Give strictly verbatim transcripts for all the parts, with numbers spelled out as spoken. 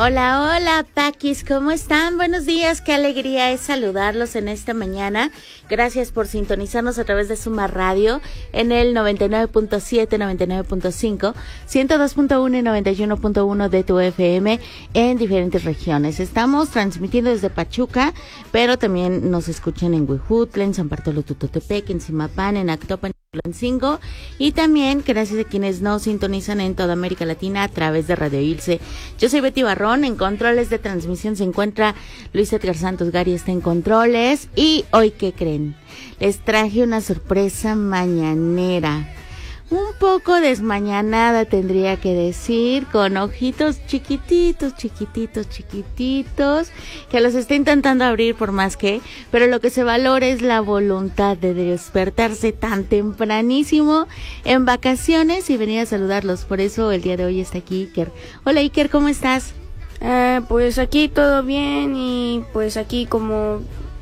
Hola, hola, Paquis, ¿cómo están? Buenos días, qué alegría es saludarlos en esta mañana. Gracias por sintonizarnos a través de Suma Radio en el noventa y nueve punto siete, noventa y nueve punto cinco, ciento dos punto uno y noventa y uno punto uno de tu F M en diferentes regiones. Estamos transmitiendo desde Pachuca, pero también nos escuchan en Huejutla, en San Bartolo Tutotepec, en Zimapán, en Actopan, en Cinco, y también gracias a quienes nos sintonizan en toda América Latina a través de Radio Ilse. Yo soy Betty Barrón, en controles de transmisión se encuentra Luis Edgar Santos Gari, está en controles, y hoy, ¿qué creen? Les traje una sorpresa mañanera, un poco desmañanada tendría que decir, con ojitos chiquititos, chiquititos, chiquititos, que los está intentando abrir por más que, pero lo que se valora es la voluntad de despertarse tan tempranísimo en vacaciones y venir a saludarlos. Por eso el día de hoy está aquí Iker. Hola Iker, ¿cómo estás? Eh, pues aquí todo bien y pues aquí como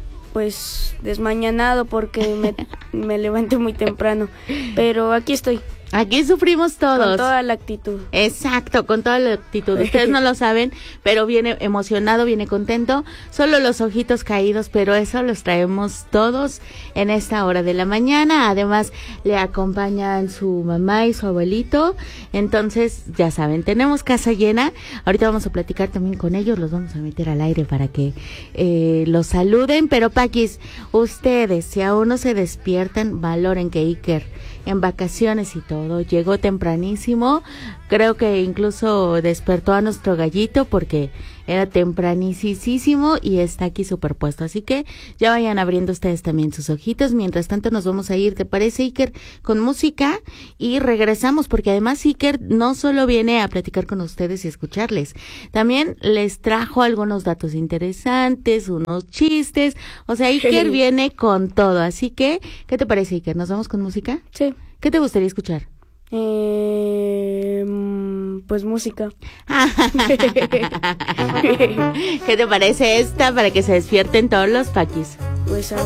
pues desmañanado porque me, me levanté muy temprano, pero aquí estoy. Aquí sufrimos todos. Con toda la actitud. Exacto, con toda la actitud. Ustedes no lo saben, pero viene emocionado, viene contento. Solo los ojitos caídos, pero eso los traemos todos en esta hora de la mañana. Además, le acompañan su mamá y su abuelito. Entonces, ya saben, tenemos casa llena. Ahorita vamos a platicar también con ellos. Los vamos a meter al aire para que eh, los saluden. Pero, Paquis, ustedes, si aún no se despiertan, valoren que Iker en vacaciones y todo, llegó tempranísimo, creo que incluso despertó a nuestro gallito porque era tempranísimo y está aquí superpuesto, así que ya vayan abriendo ustedes también sus ojitos. Mientras tanto nos vamos a ir, ¿te parece, Iker? Con música y regresamos, porque además Iker no solo viene a platicar con ustedes y escucharles, también les trajo algunos datos interesantes, unos chistes, o sea, Iker viene con todo, así que, ¿qué te parece, Iker? ¿Nos vamos con música? Sí. ¿Qué te gustaría escuchar? Eh, pues música. ¿Qué te parece esta para que se despierten todos los Paquis? Pues a